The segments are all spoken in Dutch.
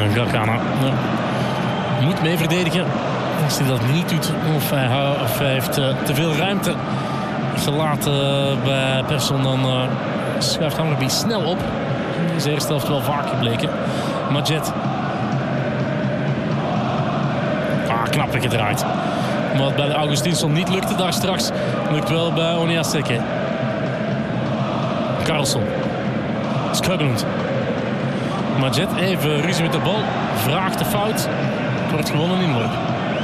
Gakana moet mee verdedigen. Als hij dat niet doet, of hij heeft te veel ruimte gelaten bij Persson, dan schuift Hammarby snel op. In deze eerste helft wel vaak gebleken. Madjet. Knap gedraaid. Wat bij de Augustinsson niet lukte daar straks, lukt wel bij Oniaseke. Karlsson. Skoglund. Madjet even ruzie met de bal. Vraagt de fout. Het wordt gewonnen in inworp.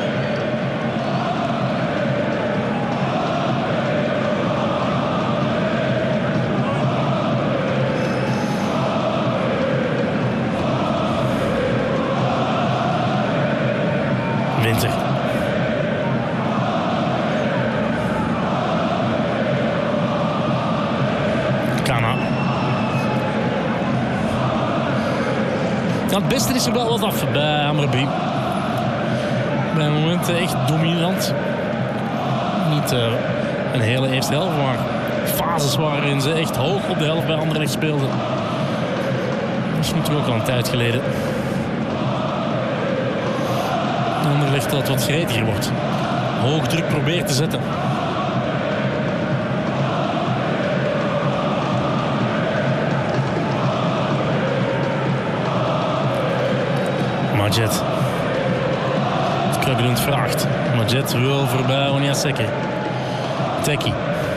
Winter. Kana. Het beste is er wel wat af bij Hammarby. Bij momenten echt dominant. Niet een hele eerste helft, maar fases waarin ze echt hoog op de helft bij Anderlecht speelden. Dat is natuurlijk ook al een tijd geleden. Anderlecht dat wat gretiger wordt. Hoog druk probeert te zetten. Madjet. Skoglund vraagt. Madjet wil voorbij Oniaseke. Teki.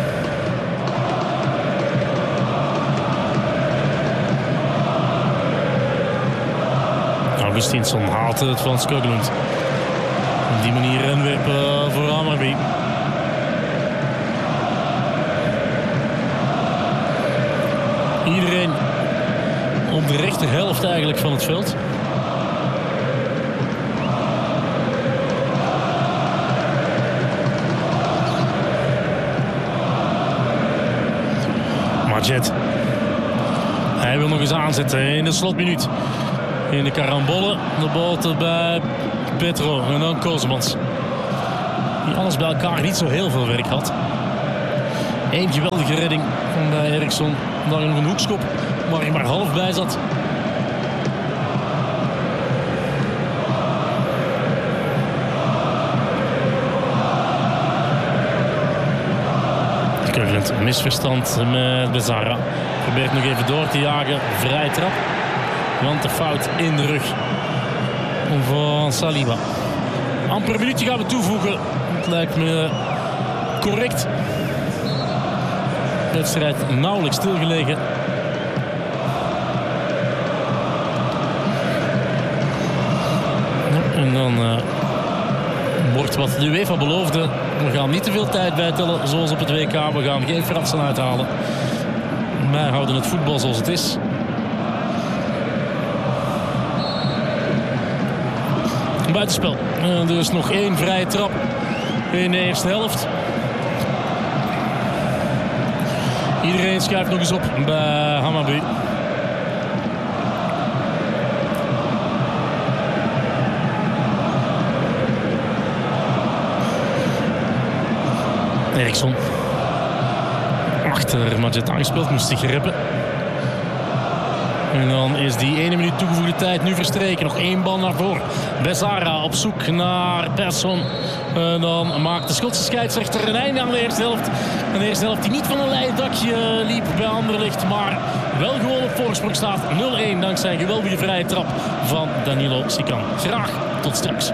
Augustinsson haalt het van Skoglund. Op die manier renwerpen voor Hammarby. Iedereen op de rechterhelft eigenlijk van het veld. Madjet. Hij wil nog eens aanzetten in de slotminuut. In de karambolle. De bal bij Petro en dan Kozemans. Die alles bij elkaar niet zo heel veel werk had. Eén geweldige redding bij Eriksson. Dan nog een hoekschop waar hij maar half bij zat. Een misverstand met Bezarra. Probeert nog even door te jagen. Vrije trap. Want de fout in de rug van Saliba. Amper een minuutje gaan we toevoegen. Het lijkt me correct. De wedstrijd nauwelijks stilgelegen. En dan wordt wat de UEFA beloofde. We gaan niet te veel tijd bijtellen zoals op het WK. We gaan geen fratsen uithalen. Wij houden het voetbal zoals het is. Buitenspel. Dus nog één vrije trap in de eerste helft. Iedereen schuift nog eens op bij Hammarby. Eriksson. Achter Madjet aangespeeld, moest zich reppen. En dan is die 1 minuut toegevoegde tijd nu verstreken. Nog 1 bal naar voren. Bezarra op zoek naar Persson. En dan maakt de Schotse scheidsrechter een einde aan de eerste helft. Een eerste helft die niet van een leien dakje liep bij Anderlecht. Maar wel gewoon op voorsprong staat. 0-1 dankzij een geweldige vrije trap van Danilo Sican. Graag tot straks.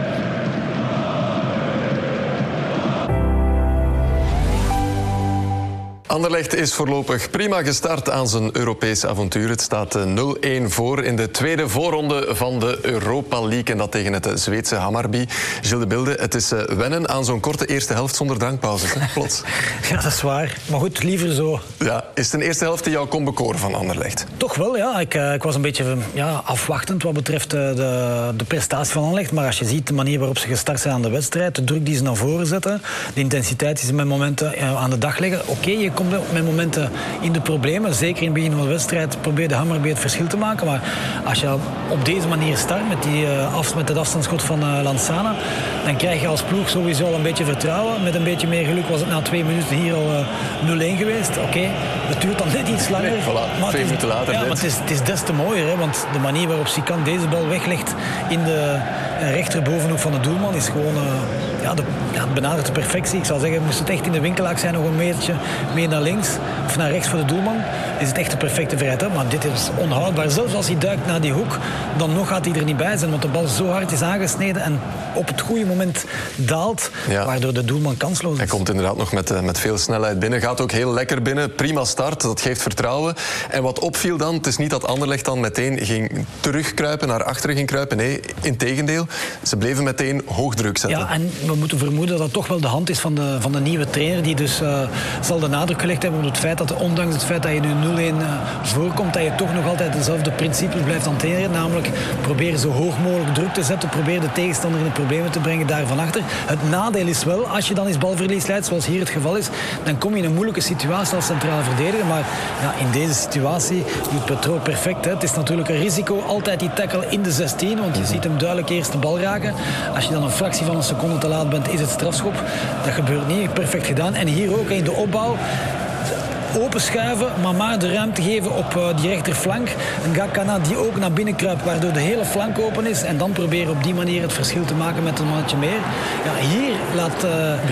Anderlecht is voorlopig prima gestart aan zijn Europese avontuur. Het staat 0-1 voor in de tweede voorronde van de Europa League. En dat tegen het Zweedse Hammarby. Gilles de Bilde, het is wennen aan zo'n korte eerste helft zonder drankpauzes. Plots. Ja, dat is waar. Maar goed, liever zo. Ja, is het een eerste helft die jou kon bekoren van Anderlecht? Toch wel, ja. Ik was een beetje afwachtend wat betreft de prestatie van Anderlecht. Maar als je ziet de manier waarop ze gestart zijn aan de wedstrijd, de druk die ze naar voren zetten, de intensiteit die ze met momenten aan de dag leggen. Oké, je komt met momenten in de problemen. Zeker in het begin van de wedstrijd probeerde Hammarby het verschil te maken. Maar als je op deze manier start met het afstandsschot van Lanzana, dan krijg je als ploeg sowieso al een beetje vertrouwen. Met een beetje meer geluk was het na 2 minuten hier al 0-1 geweest. Oké, dat duurt dan net iets langer. Nee, voilà, maar 2 minuten later. Ja, maar het is des te mooier. Hè, want de manier waarop Sikan deze bal weglegt in de rechterbovenhoek van de doelman is gewoon... het benadert de perfectie. Ik zou zeggen, moest het echt in de winkelaak zijn, nog een metertje meer naar links of naar rechts voor de doelman, is het echt de perfecte vrijheid. Maar dit is onhoudbaar. Zelfs als hij duikt naar die hoek, dan nog gaat hij er niet bij zijn, want de bal zo hard is aangesneden en op het goede moment daalt, waardoor de doelman kansloos is. Hij komt inderdaad nog met veel snelheid binnen. Gaat ook heel lekker binnen. Prima start, dat geeft vertrouwen. En wat opviel dan, het is niet dat Anderlecht dan meteen ging terugkruipen, naar achteren ging kruipen. Nee, integendeel. Ze bleven meteen hoog druk zetten. Ja, en we moeten vermoeden dat dat toch wel de hand is van de nieuwe trainer, die dus zal de nadruk gelegd hebben op het feit dat ondanks het feit dat je nu 0-1 voorkomt, dat je toch nog altijd dezelfde principes blijft hanteren. Namelijk proberen zo hoog mogelijk druk te zetten, proberen de tegenstander in de problemen te brengen daarvan achter. Het nadeel is wel, als je dan eens balverlies leidt, zoals hier het geval is, dan kom je in een moeilijke situatie als centraal verdediger. Maar in deze situatie doet Petro perfect. Hè. Het is natuurlijk een risico, altijd die tackle in de 16, want je ziet hem duidelijk eerst de bal raken. Als je dan een fractie van een seconde te laat bent, is het strafschop. Dat gebeurt niet, perfect gedaan. En hier ook in de opbouw. Openschuiven, maar de ruimte geven op die rechterflank. En Gakana die ook naar binnen kruipt, waardoor de hele flank open is. En dan proberen op die manier het verschil te maken met een mannetje meer. Ja, hier laat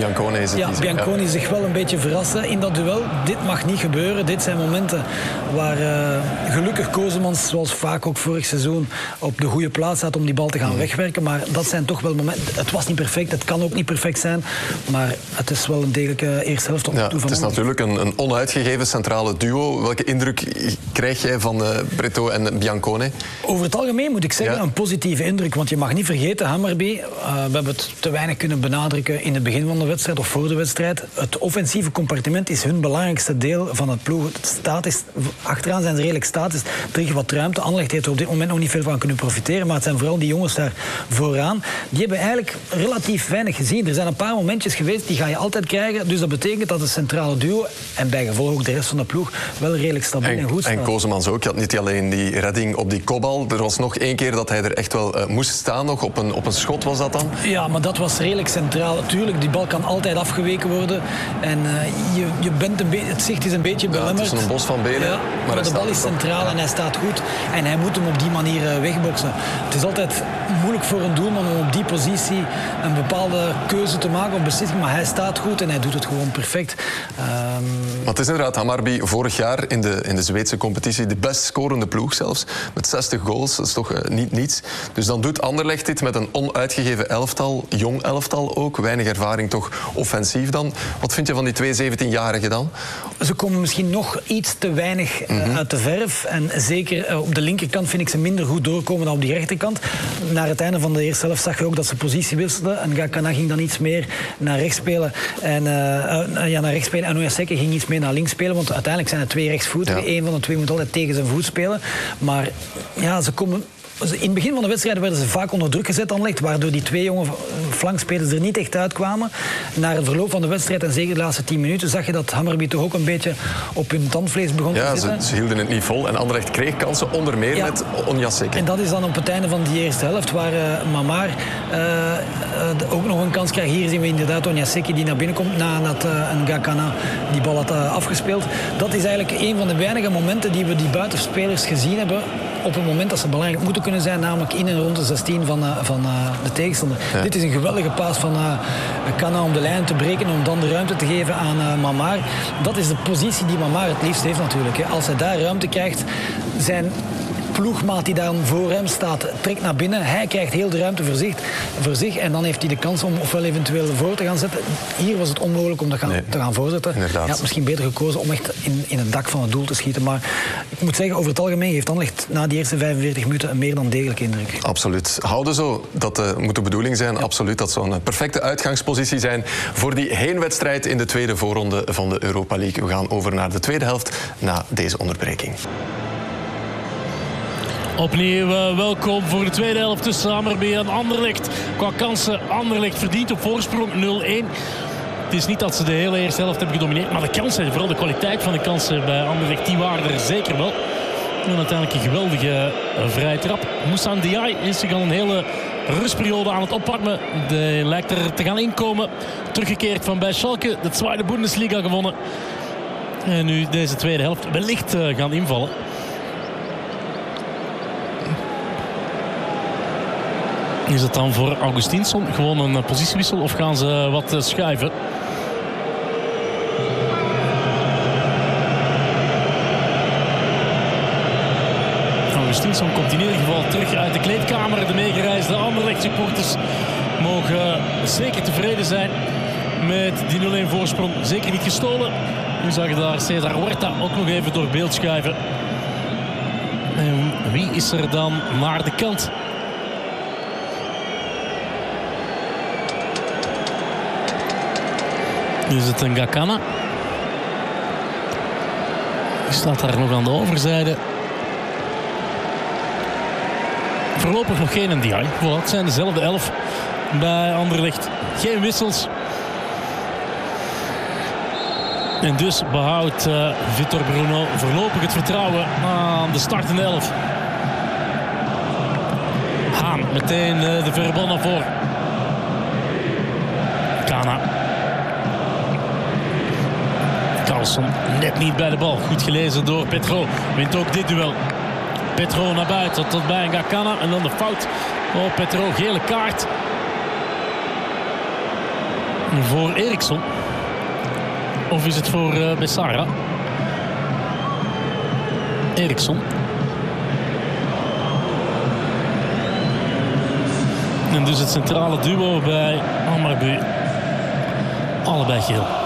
Bianconi zich wel een beetje verrassen in dat duel. Dit mag niet gebeuren. Dit zijn momenten waar gelukkig Kozemans, zoals vaak ook vorig seizoen, op de goede plaats staat om die bal te gaan wegwerken. Maar dat zijn toch wel momenten. Het was niet perfect, het kan ook niet perfect zijn. Maar het is wel een degelijke eerste helft op toe van het is natuurlijk een onuitgegeven centrale duo. Welke indruk krijg jij van Pretto en Bianconi? Over het algemeen moet ik zeggen een positieve indruk. Want je mag niet vergeten, Hammarby, we hebben het te weinig kunnen benadrukken in het begin van de wedstrijd of voor de wedstrijd. Het offensieve compartiment is hun belangrijkste deel van het ploeg. Achteraan zijn ze redelijk statisch. Er is wat ruimte. Anderlecht heeft er op dit moment nog niet veel van kunnen profiteren. Maar het zijn vooral die jongens daar vooraan. Die hebben eigenlijk relatief weinig gezien. Er zijn een paar momentjes geweest, die ga je altijd krijgen. Dus dat betekent dat het centrale duo en bij gevolg ook de rest van de ploeg wel redelijk stabiel en goed staat. En Kozemans ook. Je had niet alleen die redding op die kopbal. Er was nog 1 keer dat hij er echt wel moest staan. Nog op een schot was dat dan? Ja, maar dat was redelijk centraal. Tuurlijk, die bal kan altijd afgeweken worden. En je bent het zicht is een beetje belemmerd. Het is een bos van benen. Ja, maar de bal is centraal en hij staat goed. En hij moet hem op die manier wegboksen. Het is altijd moeilijk voor een doelman om op die positie een bepaalde keuze te maken of beslissing. Maar hij staat goed en hij doet het gewoon perfect. Maar het is inderdaad Hammarby vorig jaar in de Zweedse competitie de best scorende ploeg zelfs. Met 60 goals, dat is toch niet niets. Dus dan doet Anderlecht dit met een onuitgegeven elftal, jong elftal ook. Weinig ervaring toch offensief dan. Wat vind je van die 2 17-jarigen dan? Ze komen misschien nog iets te weinig uit de verf. En zeker op de linkerkant vind ik ze minder goed doorkomen dan op die rechterkant. Naar het einde van de eerste helft zag je ook dat ze positie wisselden. En Gakana ging dan iets meer naar rechts spelen. En Oyaseke ging iets meer naar links spelen. Want uiteindelijk zijn het 2 rechtsvoetigen. Eén van de 2 moet altijd tegen zijn voet spelen. Maar ja, ze komen... In het begin van de wedstrijd werden ze vaak onder druk gezet, Anderlecht, waardoor die 2 jonge flankspelers er niet echt uitkwamen. Na het verloop van de wedstrijd en zeker de laatste 10 minuten zag je dat Hammarby toch ook een beetje op hun tandvlees begon te zitten. Ja, ze hielden het niet vol en Anderlecht kreeg kansen, onder meer met Onyaseke. En dat is dan op het einde van die eerste helft, waar Mamar ook nog een kans krijgt. Hier zien we inderdaad Onyaseke die naar binnen komt nadat een Gakana die bal had afgespeeld. Dat is eigenlijk een van de weinige momenten die we die buitenspelers gezien hebben op het moment dat ze belangrijk moeten kunnen zijn, namelijk in en rond de 16 van de tegenstander. Ja. Dit is een geweldige paas van Kana om de lijn te breken, om dan de ruimte te geven aan Mamar. Dat is de positie die Mamar het liefst heeft natuurlijk. Hè. Als hij daar ruimte krijgt, zijn ploegmaat die daar voor hem staat, trekt naar binnen. Hij krijgt heel de ruimte voor zich en dan heeft hij de kans om ofwel eventueel voor te gaan zetten. Hier was het onmogelijk om te gaan voorzetten. Hij had misschien beter gekozen om echt in het dak van het doel te schieten. Maar ik moet zeggen, over het algemeen heeft Anderlecht na die eerste 45 minuten een meer dan degelijke indruk. Absoluut. Houden zo. Dat moet de bedoeling zijn. Ja. Absoluut. Dat zou een perfecte uitgangspositie zijn voor die heenwedstrijd in de tweede voorronde van de Europa League. We gaan over naar de tweede helft na deze onderbreking. Opnieuw welkom voor de tweede helft tussen Hammarby en Anderlecht. Qua kansen, Anderlecht verdient op voorsprong 0-1. Het is niet dat ze de hele eerste helft hebben gedomineerd. Maar de kansen, vooral de kwaliteit van de kansen bij Anderlecht, die waren er zeker wel. En uiteindelijk een geweldige vrije trap. Moussa Ndiaye is zich al een hele rustperiode aan het opwarmen. Die lijkt er te gaan inkomen. Teruggekeerd van bij Schalke. De tweede Bundesliga gewonnen. En nu deze tweede helft wellicht gaan invallen. Is het dan voor Augustinsson gewoon een positiewissel of gaan ze wat schuiven? Augustinsson komt in ieder geval terug uit de kleedkamer. De meegereisde Anderlecht supporters mogen zeker tevreden zijn met die 0-1 voorsprong. Zeker niet gestolen. Nu zag je daar Cesar Huerta ook nog even door beeld schuiven. En wie is er dan naar de kant? Is het een Gakana? Die staat daar nog aan de overzijde. Voorlopig nog geen Ndiaye. Voilà, het zijn dezelfde 11 bij Anderlecht. Geen wissels. En dus behoudt Vitor Bruno voorlopig het vertrouwen aan de startende 11. Haan meteen de verre bal naar voren. Kana. Carlson net niet bij de bal. Goed gelezen door Petro. Wint ook dit duel. Petro naar buiten tot bij een Gakana. En dan de fout op Petro. Gele kaart voor Eriksson. Of is het voor Bessara? Eriksson. En dus het centrale duo bij Hammarby. Allebei geel.